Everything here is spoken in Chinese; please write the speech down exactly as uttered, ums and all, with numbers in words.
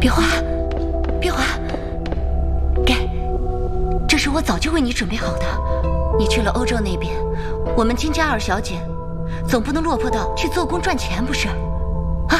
别花，别花，给，这是我早就为你准备好的。你去了欧洲那边，我们金家二小姐总不能落魄到去做工赚钱，不是？